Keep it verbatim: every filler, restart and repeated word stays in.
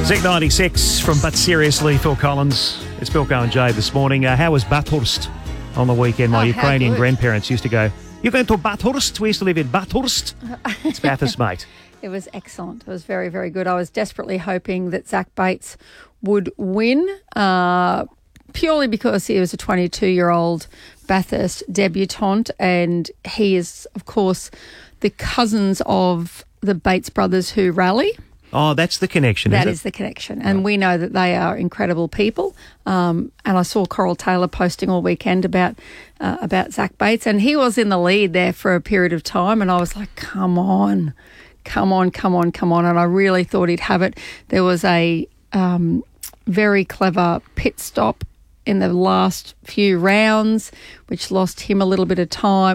Z ninety-six from But Seriously, Phil Collins. It's Bilko and Jay this morning. Uh, how was Bathurst on the weekend? My Oh, Ukrainian how good. grandparents used to go, "You're going to Bathurst?" We used to live in Bathurst. It's Bathurst, mate. It was excellent. It was very, very good. I was desperately hoping that Zach Bates would win, uh, purely because he was a twenty-two-year-old Bathurst debutante, and he is, of course, the cousins of the Bates brothers who rally. Oh, that's the connection, That is it? is the connection. And we know that they are incredible people. Um, and I saw Coral Taylor posting all weekend about uh, about Zach Bates, and he was in the lead there for a period of time, and I was like, come on, come on, come on, come on. And I really thought he'd have it. There was a um, very clever pit stop in the last few rounds, which lost him a little bit of time.